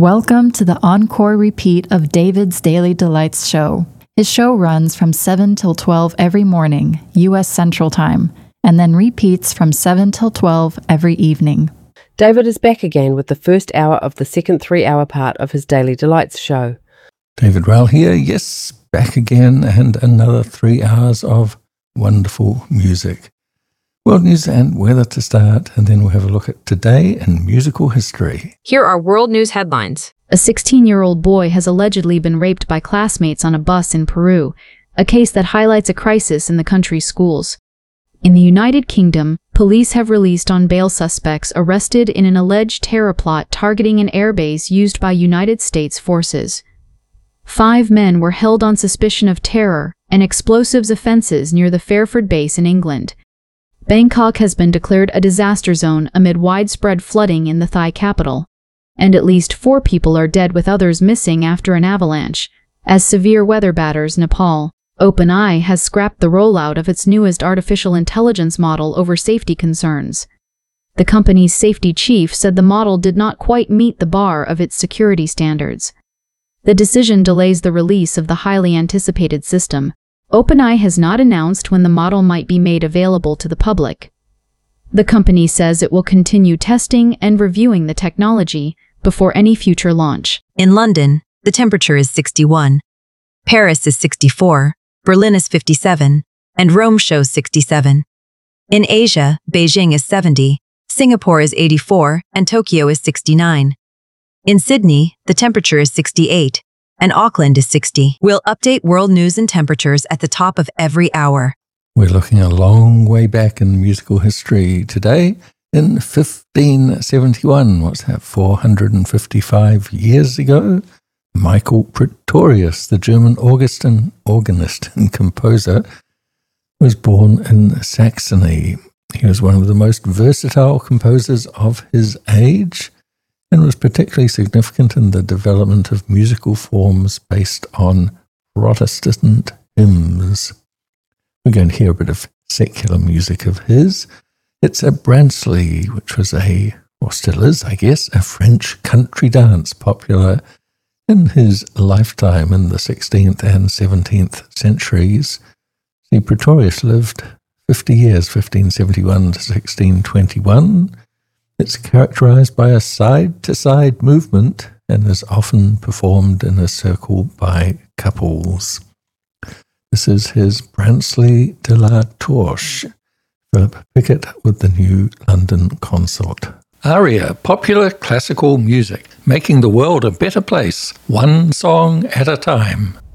Welcome to the encore repeat of David's Daily Delights show. His show runs from 7 till 12 every morning, U.S. Central Time, and then repeats from 7 till 12 every evening. David is back again with the first hour of the second 3-hour part of his Daily Delights show. David Rowell here, yes, back again, and another 3 hours of wonderful music. World news and weather to start, and then we'll have a look at today in musical history. Here are world news headlines. A 16-year-old boy has allegedly been raped by classmates on a bus in Peru, a case that highlights a crisis in the country's schools. In the United Kingdom, police have released on bail suspects arrested in an alleged terror plot targeting an airbase used by United States forces. 5 men were held on suspicion of terror and explosives offenses near the Fairford base in England. Bangkok has been declared a disaster zone amid widespread flooding in the Thai capital, and at least 4 people are dead with others missing after an avalanche, as severe weather batters Nepal. OpenAI has scrapped the rollout of its newest artificial intelligence model over safety concerns. The company's safety chief said the model did not quite meet the bar of its security standards. The decision delays the release of the highly anticipated system. OpenAI has not announced when the model might be made available to the public. The company says it will continue testing and reviewing the technology before any future launch. In London, the temperature is 61. Paris is 64, Berlin is 57, and Rome shows 67. In Asia, Beijing is 70, Singapore is 84, and Tokyo is 69. In Sydney, the temperature is 68. And Auckland is 60. We'll update world news and temperatures at the top of every hour. We're looking a long way back in musical history today. In 1571, what's that, 455 years ago, Michael Praetorius, the German organist and composer, was born in Saxony. He was one of the most versatile composers of his age, and was particularly significant in the development of musical forms based on Protestant hymns. We're going to hear a bit of secular music of his. It's a Branceley, which was or still is, I guess, a French country dance popular in his lifetime in the 16th and 17th centuries. See, Praetorius lived 50 years, 1571 to 1621. It's characterized by a side-to-side movement and is often performed in a circle by couples. This is his Branceley de la Torche, Philip Pickett with the New London Consort. Aria, popular classical music, making the world a better place, one song at a time.